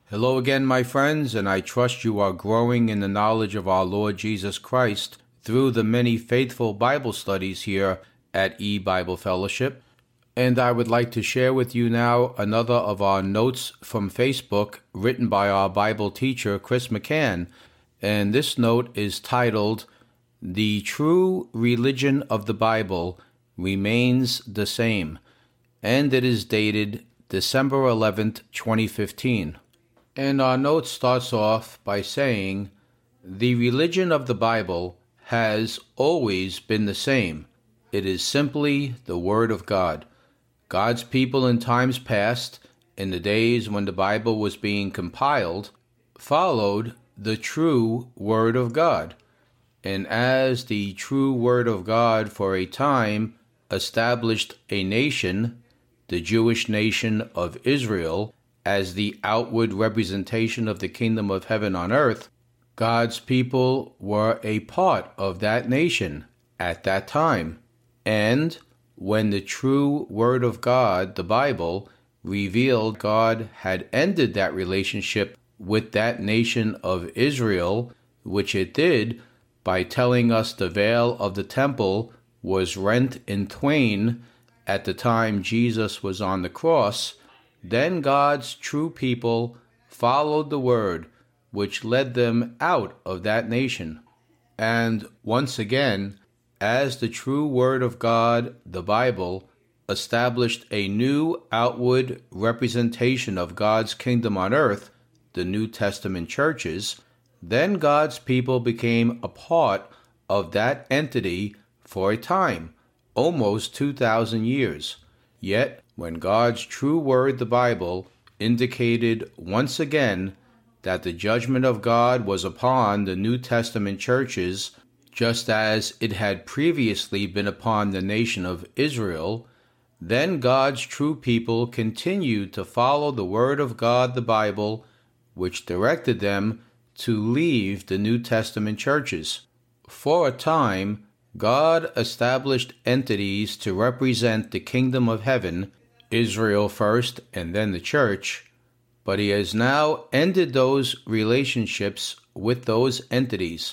Hello again, my friends, and I trust you are growing in the knowledge of our Lord Jesus Christ through the many faithful Bible studies here at E-Bible Fellowship. And I would like to share with you now another of our notes from Facebook written by our Bible teacher, Chris McCann. And this note is titled, "The True Religion of the Bible Remains the Same," and it is dated December 11th, 2015. And our note starts off by saying, "The religion of the Bible has always been the same. It is simply the Word of God. God's people in times past, in the days when the Bible was being compiled, followed the true Word of God. And as the true Word of God for a time established a nation, the Jewish nation of Israel, as the outward representation of the kingdom of heaven on earth, God's people were a part of that nation at that time. And when the true Word of God, the Bible, revealed God had ended that relationship with that nation of Israel, which it did by telling us the veil of the temple was rent in twain at the time Jesus was on the cross, then God's true people followed the Word, which led them out of that nation. And once again, as the true Word of God, the Bible, established a new outward representation of God's kingdom on earth, the New Testament churches, then God's people became a part of that entity for a time, almost 2,000 years. Yet, when God's true Word, the Bible, indicated once again that the judgment of God was upon the New Testament churches, just as it had previously been upon the nation of Israel, then God's true people continued to follow the Word of God, the Bible, which directed them to leave the New Testament churches. For a time, God established entities to represent the kingdom of heaven, Israel first and then the church, but He has now ended those relationships with those entities.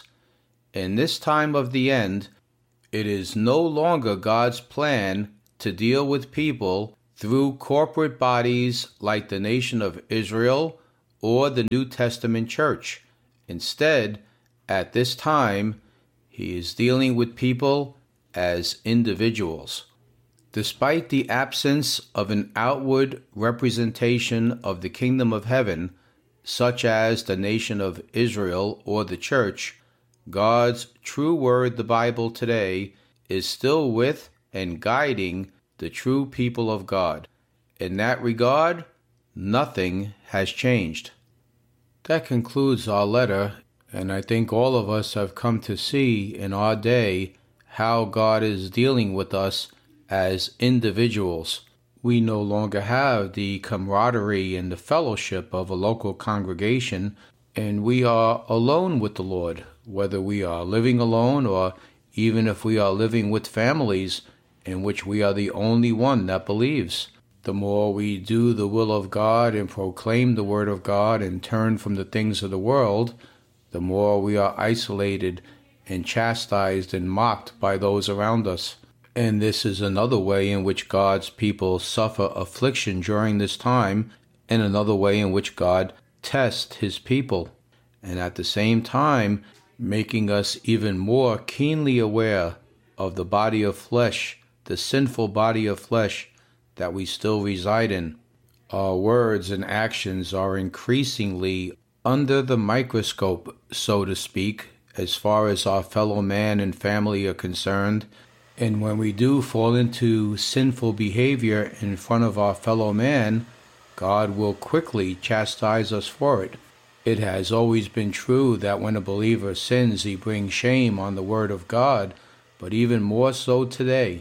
In this time of the end, it is no longer God's plan to deal with people through corporate bodies like the nation of Israel or the New Testament church. Instead, at this time, He is dealing with people as individuals. Despite the absence of an outward representation of the kingdom of heaven, such as the nation of Israel or the church, God's true Word, the Bible, today is still with and guiding the true people of God. In that regard, nothing has changed." That concludes our letter, and I think all of us have come to see in our day how God is dealing with us as individuals. We no longer have the camaraderie and the fellowship of a local congregation, and we are alone with the Lord, whether we are living alone or even if we are living with families in which we are the only one that believes. The more we do the will of God and proclaim the Word of God and turn from the things of the world, the more we are isolated and chastised and mocked by those around us. And this is another way in which God's people suffer affliction during this time, and another way in which God tests His people, and at the same time making us even more keenly aware of the body of flesh, the sinful body of flesh that we still reside in. Our words and actions are increasingly under the microscope, so to speak, as far as our fellow man and family are concerned. And when we do fall into sinful behavior in front of our fellow man, God will quickly chastise us for it. It has always been true that when a believer sins, he brings shame on the Word of God, but even more so today,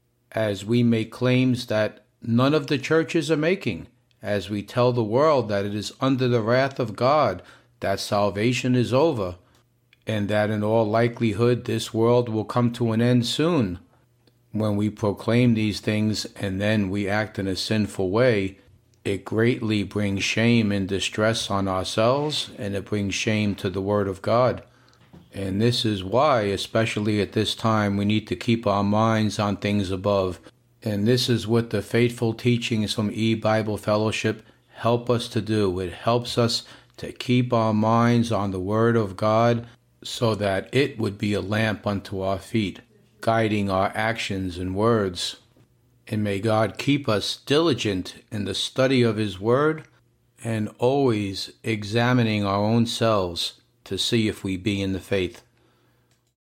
as we make claims that none of the churches are making, as we tell the world that it is under the wrath of God, that salvation is over, and that in all likelihood this world will come to an end soon. When we proclaim these things and then we act in a sinful way, It greatly brings shame and distress on ourselves, and it brings shame to the Word of God. And this is why, especially at this time, we need to keep our minds on things above. And this is what the faithful teachings from E-Bible Fellowship help us to do. It helps us to keep our minds on the Word of God so that it would be a lamp unto our feet, guiding our actions and words. And may God keep us diligent in the study of His Word and always examining our own selves to see if we be in the faith.